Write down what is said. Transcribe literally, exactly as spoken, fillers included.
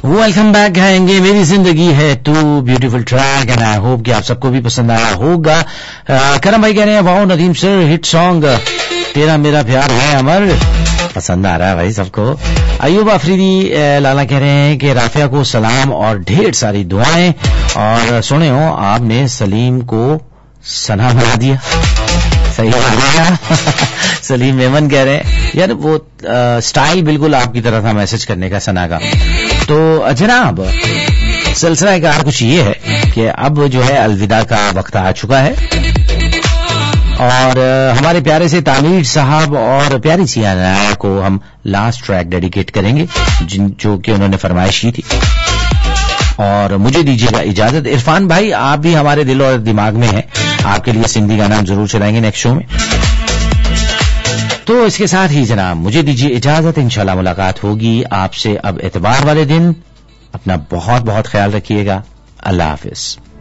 Welcome back गाएंगे मेरी जिंदगी है to beautiful track and I hope कि आप सबको भी पसंद आया होगा. करम भाई कह रहे हैं wow Nadeem sir hit song तेरा मेरा प्यार है अमर, पसंद आ रहा है भाई सबको. अयूब अफरीदी लाला कह रहे हैं कि राफिया को सलाम और ढेर सारी दुआएं, और सुने हो आपने सलीम को सना बना दिया. सही है. सलीम मेमन कह रहे हैं यार वो आ, स्टाइल बिल्कुल आपकी तरह था मैसेज करने का सना का. तो जनाब सिलसिला कार कुछ ये है कि अब जो है अलविदा का वक्त आ चुका है, और हमारे प्यारे से तामीर साहब और प्यारी सी अनाया को हम लास्ट ट्रैक डेडिकेट करेंगे जिन जो कि उन्होंने फरमाइश की थी. और मुझे दीजिएगा इजाजत. इरफान भाई आप भी हमारे दिल और दिमाग में हैं, आपके लिए सिंधी गाना हम जरूर चलाएंगे नेक्स्ट शो में. तो इसके साथ ही जनाब मुझे दीजिए इजाजत. इंशाल्लाह मुलाकात होगी आपसे अब एतवार वाले दिन. अपना बहुत बहुत ख्याल रखिएगा. अल्लाह हाफिज.